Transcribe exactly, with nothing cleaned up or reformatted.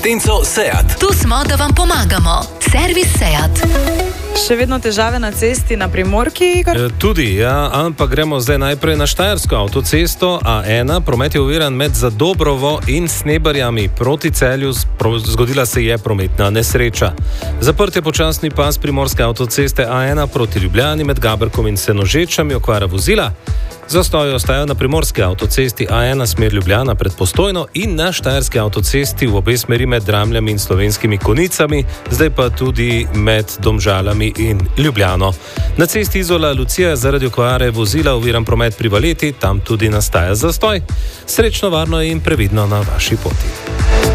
kompetenco SEAT. Tu smo, da vam pomagamo. Servis SEAT. Še vedno težave na cesti na Primorki? E, tudi, ja, ampak gremo zdaj najprej na Štajersko avtocesto A ena. Promet je oviran med Zadobrovo in Sneberjami proti Celju. Zgodila se je prometna nesreča. Zaprt je počasni pas Primorske avtoceste A ena proti Ljubljani med Gaberkom in Senožečami, okvara vozila. Zastoji ostajajo na Primorski avtocesti A ena smer Ljubljana pred Postojno in na Štajerski avtocesti v obe smeri med Dramljami in Slovenskimi Konicami, zdaj pa tudi med Domžalami in Ljubljano. Na cesti Izola Lucija zaradi okvare vozila oviran promet pri Valeti, tam tudi nastaja zastoj. Srečno, varno in previdno na vaši poti.